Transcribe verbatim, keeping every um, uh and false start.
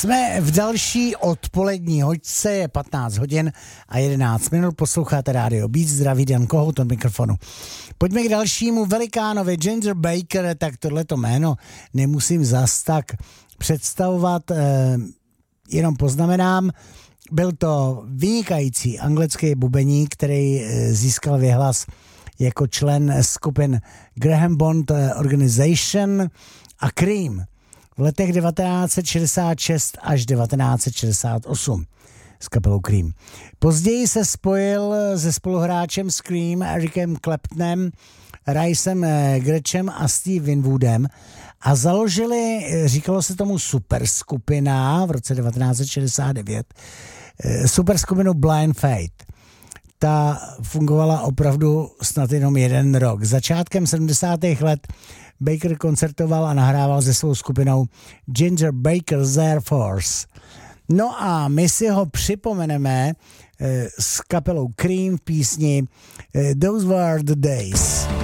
Jsme v další odpolední hoďce, je patnáct hodin a jedenáct minut, posloucháte Rádio Beat, zdraví Dan Kohout od mikrofonu. Pojďme k dalšímu velikánovi, Ginger Baker, tak tohleto jméno nemusím zas tak představovat, eh, jenom poznamenám, byl to vynikající anglický bubeník, který eh, získal vyhlas jako člen skupin Graham Bond Organization a Cream v letech devatenáct set šedesát šest až devatenáct set šedesát osm s kapelou Cream. Později se spojil se spoluhráčem z Cream Ericem Claptonem, Ricem Gretschem a Steve Winwoodem a založili, říkalo se tomu superskupina v roce devatenáct set šedesát devět, superskupinu Blind Faith. Ta fungovala opravdu snad jenom jeden rok. Začátkem sedmdesátých let Baker koncertoval a nahrával se svou skupinou Ginger Baker's Air Force. No a my si ho připomeneme eh, s kapelou Cream v písni eh, Those Were the Days.